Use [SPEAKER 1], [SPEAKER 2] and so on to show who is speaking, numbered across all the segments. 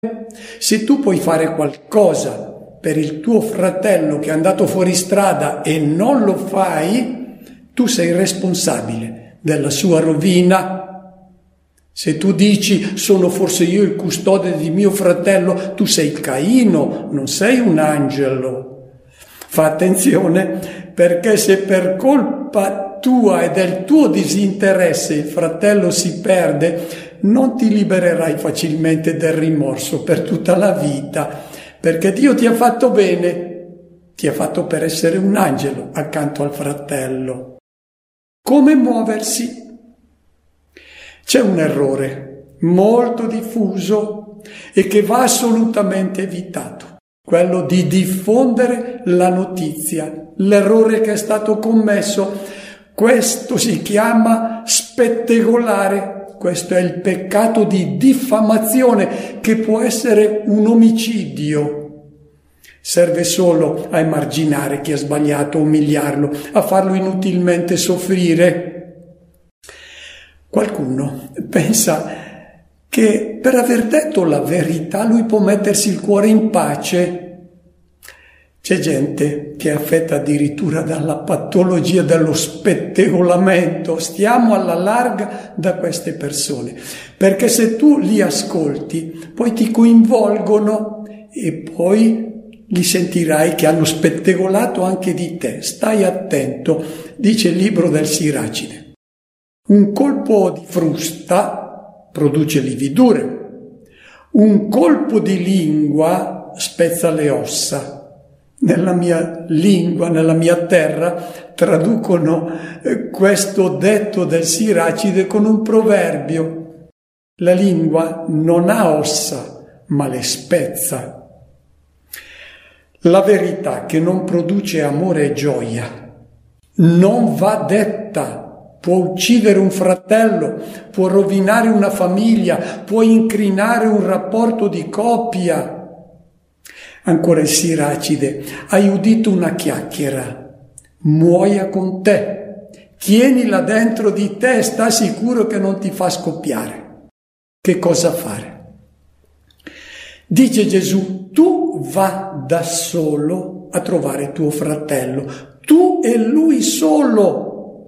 [SPEAKER 1] Se tu puoi fare qualcosa per il tuo fratello che è andato fuori strada e non lo fai, tu sei responsabile della sua rovina. Se tu dici sono forse io il custode di mio fratello, tu sei Caino, non sei un angelo. Fa attenzione, perché se per colpa tua e del tuo disinteresse il fratello si perde, non ti libererai facilmente del rimorso per tutta la vita, perché Dio ti ha fatto bene, ti ha fatto per essere un angelo accanto al fratello. Come muoversi? C'è un errore molto diffuso e che va assolutamente evitato, quello di diffondere la notizia, l'errore che è stato commesso. Questo si chiama spettegolare. Questo è il peccato di diffamazione, che può essere un omicidio. Serve solo a emarginare chi ha sbagliato, a umiliarlo, a farlo inutilmente soffrire. Qualcuno pensa che per aver detto la verità lui può mettersi il cuore in pace. C'è gente che è affetta addirittura dalla patologia dello spettegolamento. Stiamo alla larga da queste persone, perché se tu li ascolti, poi ti coinvolgono e poi li sentirai che hanno spettegolato anche di te. Stai attento, dice il libro del Siracide. Un colpo di frusta produce lividure, un colpo di lingua spezza le ossa. Nella mia lingua, nella mia terra, traducono questo detto del Siracide con un proverbio. La lingua non ha ossa, ma le spezza. La verità che non produce amore e gioia non va detta. Può uccidere un fratello, può rovinare una famiglia, può incrinare un rapporto di coppia. Ancora il Siracide: hai udito una chiacchiera, muoia con te, tienila dentro di te, sta sicuro che non ti fa scoppiare. Che cosa fare? Dice Gesù: tu va da solo a trovare tuo fratello, tu e lui solo,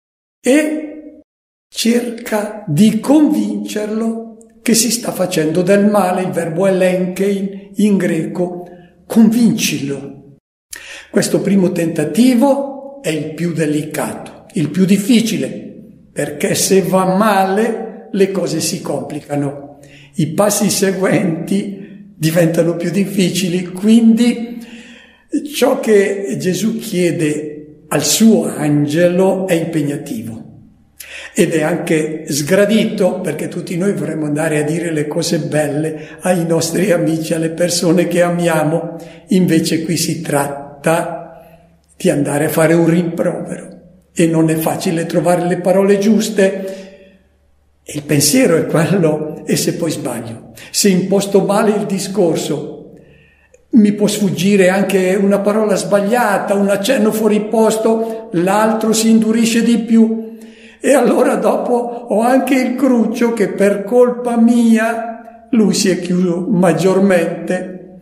[SPEAKER 1] e cerca di convincerlo che si sta facendo del male. Il verbo elenchein in greco, convincilo. Questo primo tentativo è il più delicato, il più difficile, perché se va male le cose si complicano. I passi seguenti diventano più difficili, quindi ciò che Gesù chiede al suo angelo è impegnativo. Ed è anche sgradito, perché tutti noi vorremmo andare a dire le cose belle ai nostri amici, alle persone che amiamo. Invece qui si tratta di andare a fare un rimprovero e non è facile trovare le parole giuste. E il pensiero è quello: e se poi sbaglio? Se imposto male il discorso, mi può sfuggire anche una parola sbagliata, un accenno fuori posto, l'altro si indurisce di più. E allora dopo ho anche il cruccio che per colpa mia lui si è chiuso maggiormente.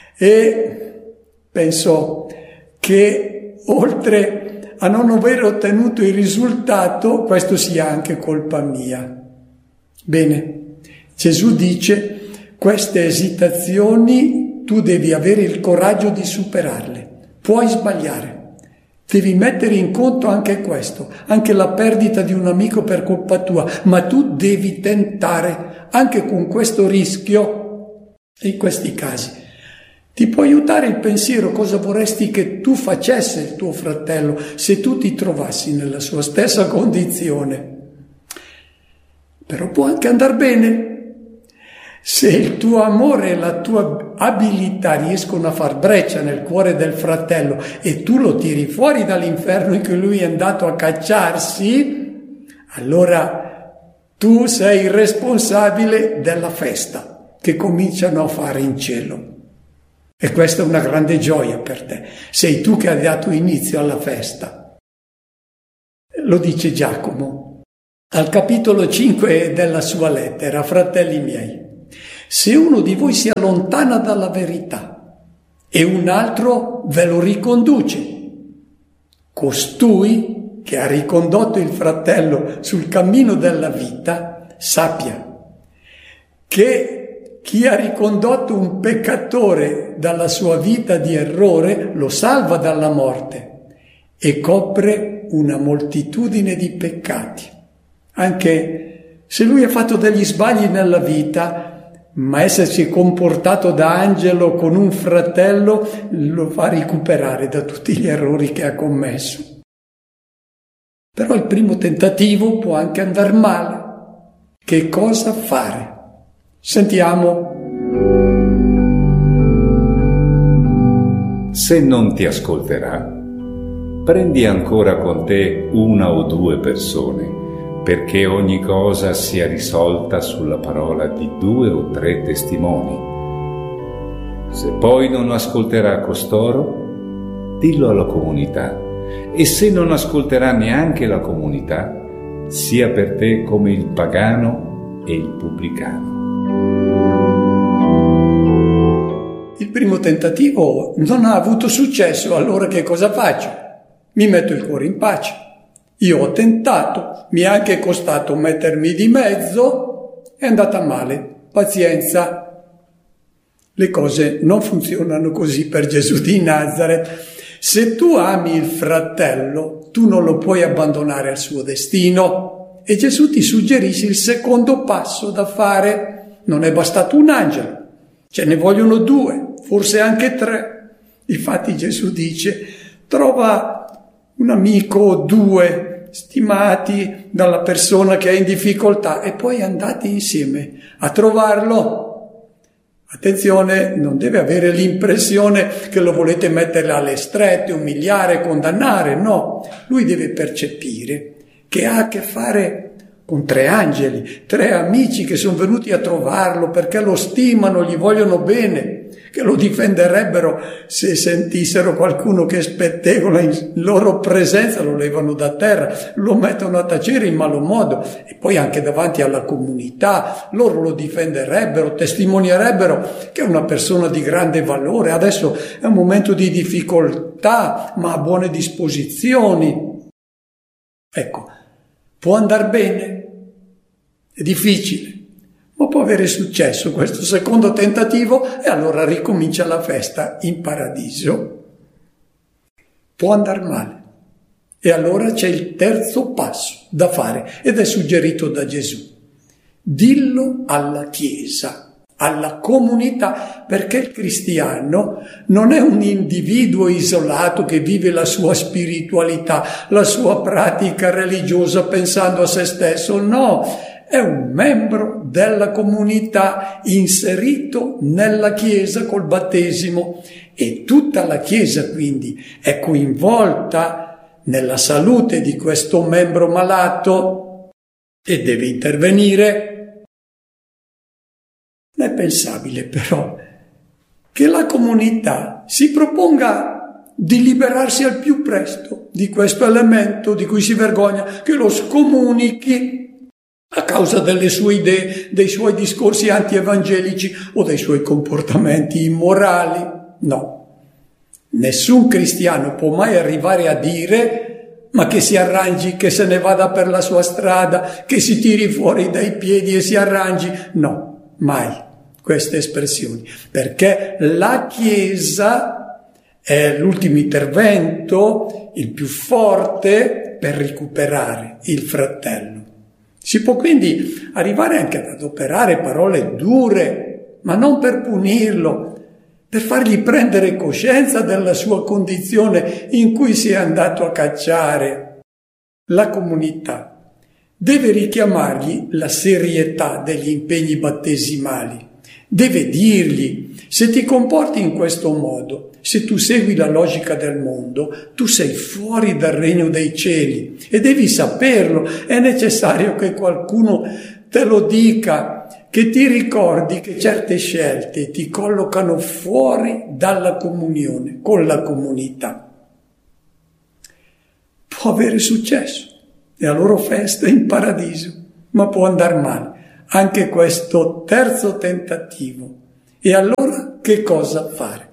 [SPEAKER 1] E penso che oltre a non aver ottenuto il risultato, questo sia anche colpa mia. Bene, Gesù dice: queste esitazioni tu devi avere il coraggio di superarle. Puoi sbagliare. Devi mettere in conto anche questo, anche la perdita di un amico per colpa tua, ma tu devi tentare anche con questo rischio. E in questi casi ti può aiutare il pensiero: cosa vorresti che tu facesse il tuo fratello se tu ti trovassi nella sua stessa condizione? Però può anche andar bene. Se il tuo amore e la tua abilità riescono a far breccia nel cuore del fratello e tu lo tiri fuori dall'inferno in cui lui è andato a cacciarsi, allora tu sei responsabile della festa che cominciano a fare in cielo. E questa è una grande gioia per te. Sei tu che hai dato inizio alla festa. Lo dice Giacomo al capitolo 5 della sua lettera: fratelli miei, Se uno di voi si allontana dalla verità e un altro ve lo riconduce, costui che ha ricondotto il fratello sul cammino della vita, sappia che chi ha ricondotto un peccatore dalla sua vita di errore lo salva dalla morte e copre una moltitudine di peccati. Anche se lui ha fatto degli sbagli nella vita, ma essersi comportato da angelo con un fratello lo fa recuperare da tutti gli errori che ha commesso. Però il primo tentativo può anche andare male. Che cosa fare? Sentiamo.
[SPEAKER 2] Se non ti ascolterà, prendi ancora con te una o due persone, perché ogni cosa sia risolta sulla parola di 2 o 3 testimoni. Se poi non ascolterà costoro, dillo alla comunità, e se non ascolterà neanche la comunità, sia per te come il pagano e il pubblicano.
[SPEAKER 1] Il primo tentativo non ha avuto successo, allora che cosa faccio? Mi metto il cuore in pace. Io ho tentato, mi è anche costato mettermi di mezzo, è andata male, pazienza. Le cose non funzionano così per Gesù di Nazaret. Se tu ami il fratello, tu non lo puoi abbandonare al suo destino. E Gesù ti suggerisce il secondo passo da fare. Non è bastato un angelo, ce ne vogliono 2, forse anche 3. Infatti Gesù dice: trova un amico o 2 stimati dalla persona che è in difficoltà e poi andate insieme a trovarlo. Attenzione, non deve avere l'impressione che lo volete mettere alle strette, umiliare, condannare, no. Lui deve percepire che ha a che fare con 3 angeli, 3 amici che sono venuti a trovarlo perché lo stimano, gli vogliono bene, che lo difenderebbero se sentissero qualcuno che spettegola in loro presenza, lo levano da terra, lo mettono a tacere in malo modo, e poi anche davanti alla comunità loro lo difenderebbero, testimonierebbero che è una persona di grande valore, adesso è un momento di difficoltà ma ha buone disposizioni. Ecco, può andare bene, è difficile, ma può avere successo questo secondo tentativo e allora ricomincia la festa in paradiso. Può andare male e allora c'è il terzo passo da fare ed è suggerito da Gesù. Dillo alla Chiesa, alla comunità, perché il cristiano non è un individuo isolato che vive la sua spiritualità, la sua pratica religiosa pensando a se stesso, no. È un membro della comunità inserito nella Chiesa col battesimo e tutta la Chiesa quindi è coinvolta nella salute di questo membro malato e deve intervenire. Non è pensabile però che la comunità si proponga di liberarsi al più presto di questo elemento di cui si vergogna, che lo scomunichi a causa delle sue idee, dei suoi discorsi anti-evangelici o dei suoi comportamenti immorali. No, nessun cristiano può mai arrivare a dire ma che si arrangi, che se ne vada per la sua strada, che si tiri fuori dai piedi e si arrangi. No, mai queste espressioni, perché la Chiesa è l'ultimo intervento, il più forte per recuperare il fratello. Si può quindi arrivare anche ad adoperare parole dure, ma non per punirlo, per fargli prendere coscienza della sua condizione in cui si è andato a cacciare. La comunità deve richiamargli la serietà degli impegni battesimali, deve dirgli: se ti comporti in questo modo, se tu segui la logica del mondo, tu sei fuori dal regno dei cieli e devi saperlo. È necessario che qualcuno te lo dica, che ti ricordi che certe scelte ti collocano fuori dalla comunione con la comunità. Può avere successo, è la loro festa in paradiso, ma può andare male. anche questo terzo tentativo. E allora che cosa fare?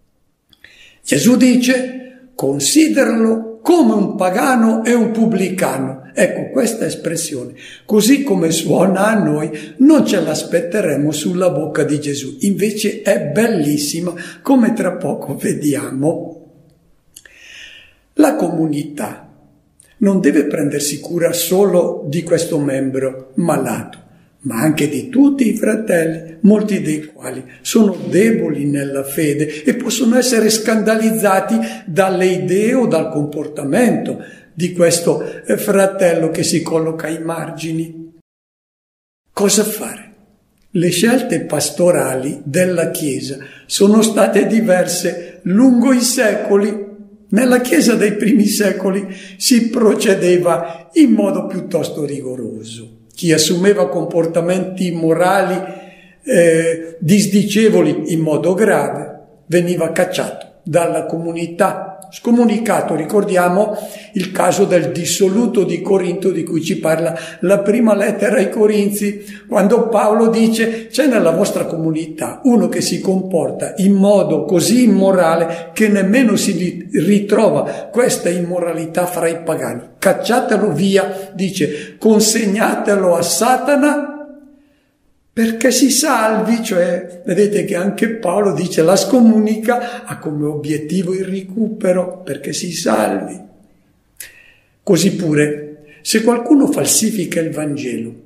[SPEAKER 1] Gesù dice: consideralo come un pagano e un pubblicano. Ecco, questa espressione, così come suona a noi, non ce l'aspetteremo sulla bocca di Gesù. Invece è bellissima, come tra poco vediamo. La comunità non deve prendersi cura solo di questo membro malato, ma anche di tutti i fratelli, molti dei quali sono deboli nella fede e possono essere scandalizzati dalle idee o dal comportamento di questo fratello che si colloca ai margini. Cosa fare? Le scelte pastorali della Chiesa sono state diverse lungo i secoli. Nella Chiesa dei primi secoli si procedeva in modo piuttosto rigoroso. Chi assumeva comportamenti morali disdicevoli in modo grave veniva cacciato dalla comunità, scomunicato. Ricordiamo il caso del dissoluto di Corinto di cui ci parla la prima lettera ai Corinzi, quando Paolo dice: c'è nella vostra comunità uno che si comporta in modo così immorale che nemmeno si ritrova questa immoralità fra i pagani. Cacciatelo via, dice, consegnatelo a Satana perché si salvi. Cioè, vedete che anche Paolo dice la scomunica ha come obiettivo il recupero, perché si salvi. Così pure, se qualcuno falsifica il Vangelo,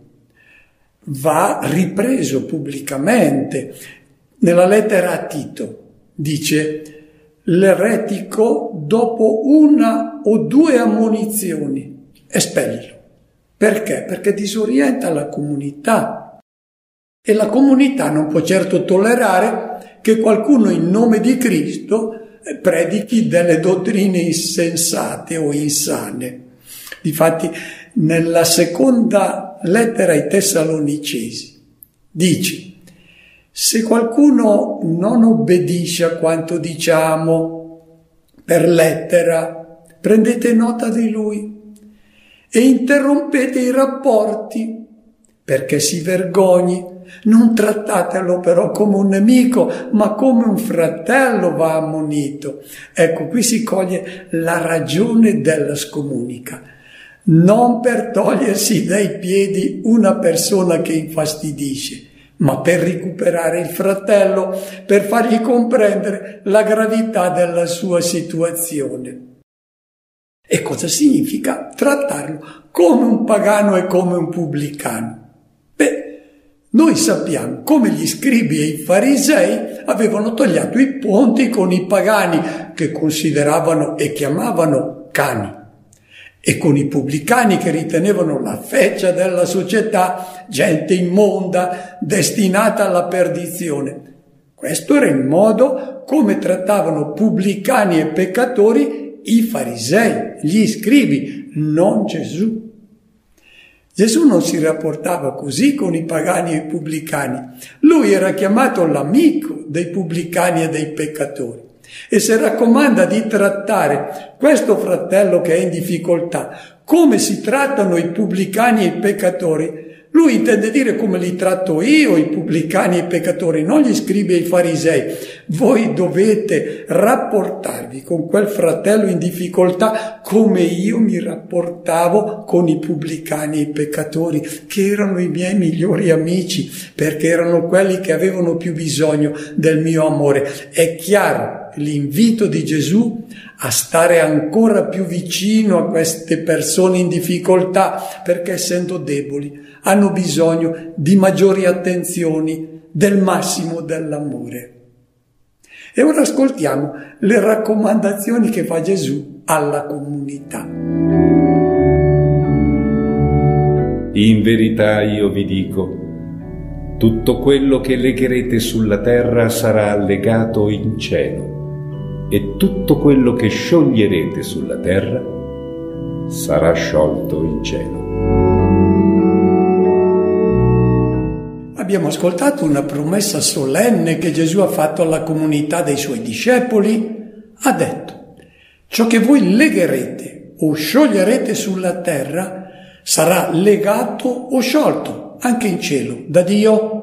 [SPEAKER 1] va ripreso pubblicamente. Nella lettera a Tito dice: l'eretico, dopo una o due ammonizioni, espellilo. Perché? Perché disorienta la comunità. E la comunità non può certo tollerare che qualcuno in nome di Cristo predichi delle dottrine insensate o insane. Difatti, nella seconda lettera ai Tessalonicesi dice: se qualcuno non obbedisce a quanto diciamo per lettera, prendete nota di lui e interrompete i rapporti perché si vergogni. Non trattatelo però come un nemico, ma come un fratello va ammonito. Ecco, qui si coglie la ragione della scomunica. Non per togliersi dai piedi una persona che infastidisce, ma per recuperare il fratello, per fargli comprendere la gravità della sua situazione. E cosa significa trattarlo come un pagano e come un pubblicano? Noi sappiamo come gli scribi e i farisei avevano tagliato i ponti con i pagani, che consideravano e chiamavano cani, e con i pubblicani, che ritenevano la feccia della società, gente immonda, destinata alla perdizione. Questo era il modo come trattavano pubblicani e peccatori i farisei, gli scribi, non Gesù. Gesù non si rapportava così con i pagani e i pubblicani. Lui era chiamato l'amico dei pubblicani e dei peccatori. E se raccomanda di trattare questo fratello che è in difficoltà come si trattano i pubblicani e i peccatori, lui intende dire come li tratto io, i pubblicani e i peccatori, non gli scribi e i farisei. Voi dovete rapportarvi con quel fratello in difficoltà come io mi rapportavo con i pubblicani e i peccatori, che erano i miei migliori amici, perché erano quelli che avevano più bisogno del mio amore. È chiaro l'invito di Gesù a stare ancora più vicino a queste persone in difficoltà, perché essendo deboli hanno bisogno di maggiori attenzioni, del massimo dell'amore. E ora ascoltiamo le raccomandazioni che fa Gesù alla comunità.
[SPEAKER 2] In verità io vi dico, tutto quello che legherete sulla terra sarà legato in cielo, e tutto quello che scioglierete sulla terra sarà sciolto in cielo.
[SPEAKER 1] Abbiamo ascoltato una promessa solenne che Gesù ha fatto alla comunità dei suoi discepoli. Ha detto: ciò che voi legherete o scioglierete sulla terra sarà legato o sciolto anche in cielo, da Dio.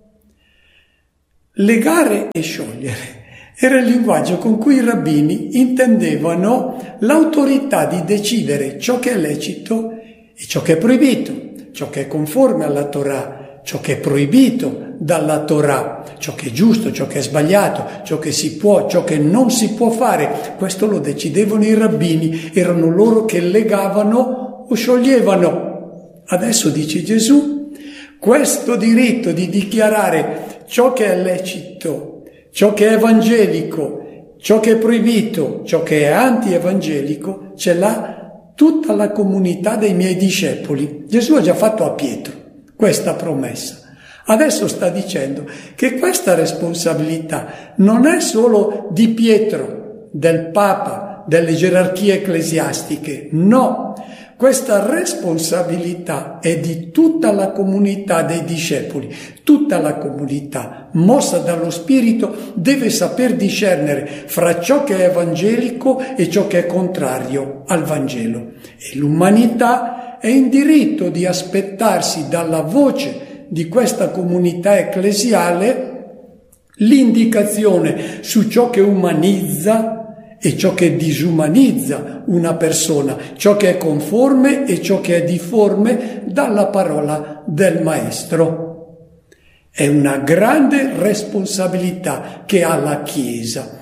[SPEAKER 1] Legare e sciogliere era il linguaggio con cui i rabbini intendevano l'autorità di decidere ciò che è lecito e ciò che è proibito, ciò che è conforme alla Torah, ciò che è proibito dalla Torah, ciò che è giusto, ciò che è sbagliato, ciò che si può, ciò che non si può fare. Questo lo decidevano i rabbini, erano loro che legavano o scioglievano. Adesso dice Gesù, questo diritto di dichiarare ciò che è lecito, ciò che è evangelico, ciò che è proibito, ciò che è anti-evangelico, ce l'ha tutta la comunità dei miei discepoli. Gesù ha già fatto a Pietro questa promessa. Adesso sta dicendo che questa responsabilità non è solo di Pietro, del Papa, delle gerarchie ecclesiastiche, no. Questa responsabilità è di tutta la comunità dei discepoli. Tutta la comunità, mossa dallo Spirito, deve saper discernere fra ciò che è evangelico e ciò che è contrario al Vangelo. E l'umanità è in diritto di aspettarsi dalla voce di questa comunità ecclesiale l'indicazione su ciò che umanizza e ciò che disumanizza una persona, ciò che è conforme e ciò che è difforme dalla parola del Maestro. È una grande responsabilità che ha la Chiesa,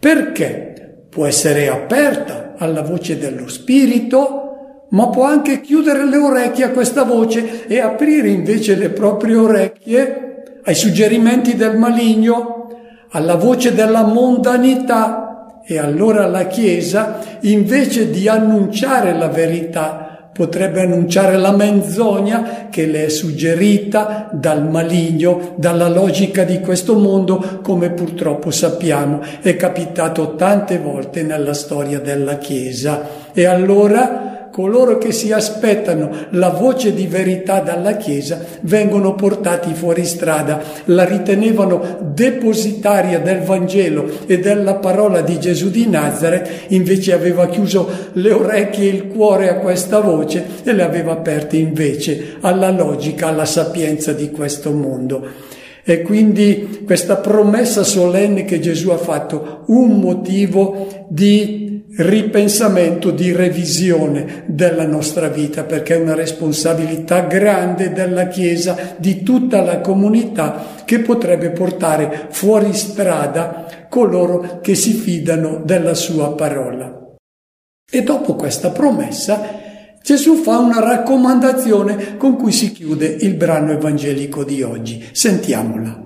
[SPEAKER 1] perché può essere aperta alla voce dello Spirito, ma può anche chiudere le orecchie a questa voce e aprire invece le proprie orecchie ai suggerimenti del maligno, alla voce della mondanità. E allora la Chiesa, invece di annunciare la verità, potrebbe annunciare la menzogna che le è suggerita dal maligno, dalla logica di questo mondo, come purtroppo sappiamo è capitato tante volte nella storia della Chiesa. E allora coloro che si aspettano la voce di verità dalla Chiesa vengono portati fuori strada, la ritenevano depositaria del Vangelo e della parola di Gesù di Nazaret, invece aveva chiuso le orecchie e il cuore a questa voce e le aveva aperte invece alla logica, alla sapienza di questo mondo. E quindi questa promessa solenne che Gesù ha fatto, un motivo di ripensamento, di revisione della nostra vita, perché è una responsabilità grande della Chiesa, di tutta la comunità, che potrebbe portare fuori strada coloro che si fidano della sua parola. E dopo questa promessa Gesù fa una raccomandazione con cui si chiude il brano evangelico di oggi. Sentiamola.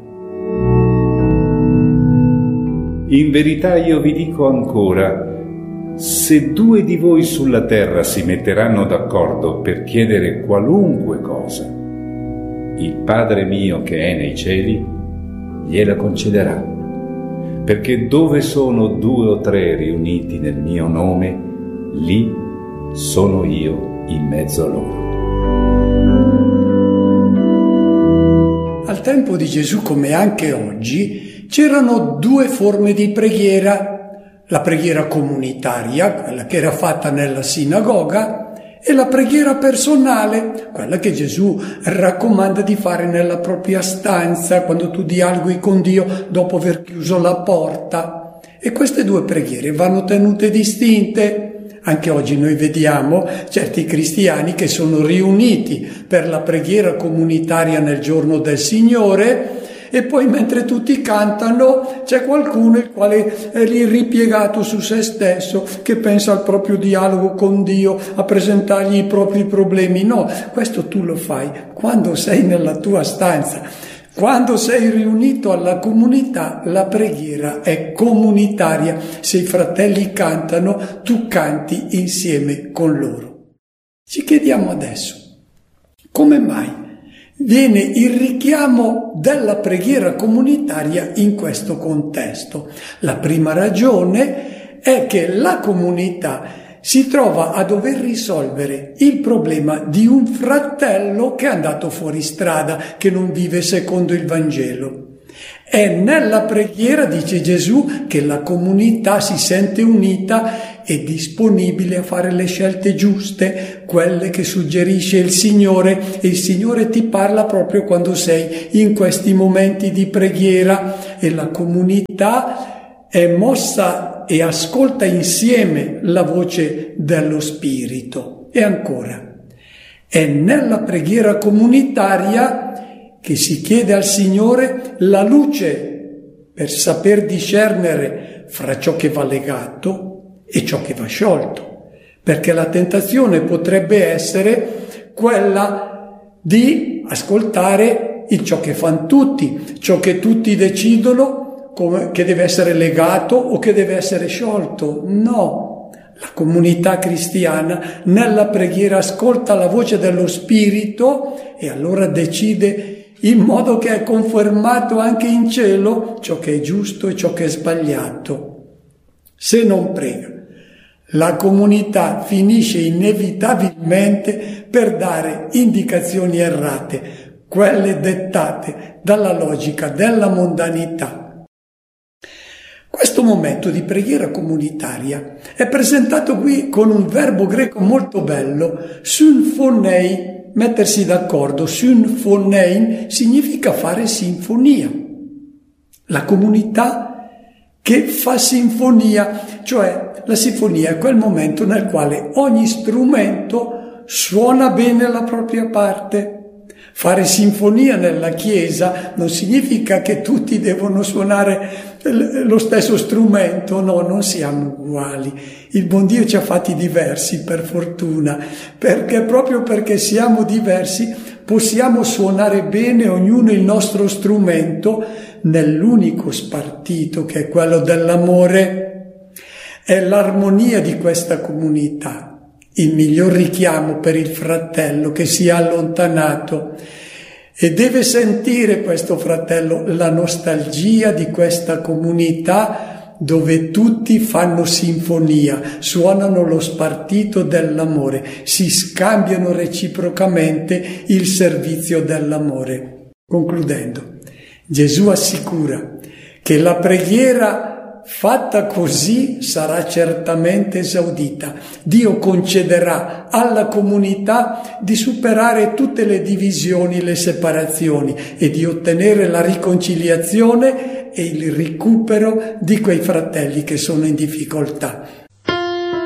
[SPEAKER 2] In verità io vi dico ancora, se 2 di voi sulla terra si metteranno d'accordo per chiedere qualunque cosa, il Padre mio che è nei cieli gliela concederà. Perché dove sono 2 o 3 riuniti nel mio nome, lì sono io in mezzo a loro.
[SPEAKER 1] Al tempo di Gesù, come anche oggi, c'erano 2 forme di preghiera. La preghiera comunitaria, quella che era fatta nella sinagoga, e la preghiera personale, quella che Gesù raccomanda di fare nella propria stanza, quando tu dialoghi con Dio dopo aver chiuso la porta. E queste 2 preghiere vanno tenute distinte. Anche oggi noi vediamo certi cristiani che sono riuniti per la preghiera comunitaria nel giorno del Signore, e poi mentre tutti cantano c'è qualcuno il quale è lì ripiegato su se stesso, che pensa al proprio dialogo con Dio, a presentargli i propri problemi. No, questo tu lo fai quando sei nella tua stanza. Quando sei riunito alla comunità, la preghiera è comunitaria. Se i fratelli cantano, tu canti insieme con loro. Ci chiediamo adesso, come mai viene il richiamo della preghiera comunitaria in questo contesto? La prima ragione è che la comunità si trova a dover risolvere il problema di un fratello che è andato fuori strada, che non vive secondo il Vangelo. È nella preghiera, dice Gesù, che la comunità si sente unita e disponibile a fare le scelte giuste, quelle che suggerisce il Signore, e il Signore ti parla proprio quando sei in questi momenti di preghiera, e la comunità è mossa e ascolta insieme la voce dello Spirito. E ancora, è nella preghiera comunitaria che si chiede al Signore la luce per saper discernere fra ciò che va legato e ciò che va sciolto, perché la tentazione potrebbe essere quella di ascoltare ciò che fanno tutti, ciò che tutti decidono che deve essere legato o che deve essere sciolto. No, la comunità cristiana nella preghiera ascolta la voce dello Spirito e allora decide in modo che è confermato anche in cielo ciò che è giusto e ciò che è sbagliato. Se non prega, la comunità finisce inevitabilmente per dare indicazioni errate, quelle dettate dalla logica della mondanità. Questo momento di preghiera comunitaria è presentato qui con un verbo greco molto bello, synphonei. Mettersi d'accordo, synphonein, significa fare sinfonia. La comunità che fa sinfonia, cioè la sinfonia è quel momento nel quale ogni strumento suona bene la propria parte. Fare sinfonia nella Chiesa non significa che tutti devono suonare lo stesso strumento, no, non siamo uguali. Il buon Dio ci ha fatti diversi, per fortuna, perché proprio perché siamo diversi possiamo suonare bene ognuno il nostro strumento nell'unico spartito che è quello dell'amore. È l'armonia di questa comunità, il miglior richiamo per il fratello che si è allontanato. E deve sentire questo fratello la nostalgia di questa comunità dove tutti fanno sinfonia, suonano lo spartito dell'amore, si scambiano reciprocamente il servizio dell'amore. Concludendo, Gesù assicura che la preghiera fatta così sarà certamente esaudita. Dio concederà alla comunità di superare tutte le divisioni, le separazioni e di ottenere la riconciliazione e il recupero di quei fratelli che sono in difficoltà.